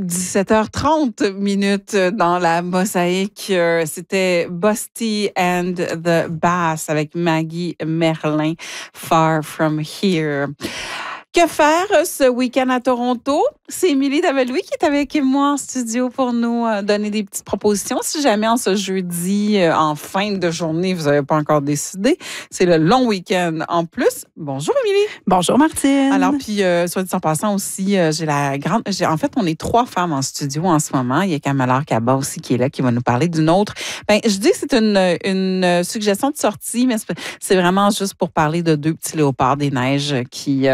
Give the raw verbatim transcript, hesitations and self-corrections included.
dix-sept heures trente minutes dans la mosaïque. C'était Busty and the Bass avec Maggie Merlin, Far From Here. Que faire ce week-end à Toronto? C'est Émilie Davelouis qui est avec moi en studio pour nous donner des petites propositions. Si jamais en ce jeudi, en fin de journée, vous n'avez pas encore décidé, c'est le long week-end en plus. Bonjour Émilie. Bonjour Martine. Alors, puis, euh, soit dit en passant aussi, euh, j'ai la grande... J'ai, en fait, on est trois femmes en studio en ce moment. Il y a Kamala Kaba aussi qui est là, qui va nous parler d'une autre. Ben, je dis que c'est une, une suggestion de sortie, mais c'est, c'est vraiment juste pour parler de deux petits léopards des neiges qui... Euh,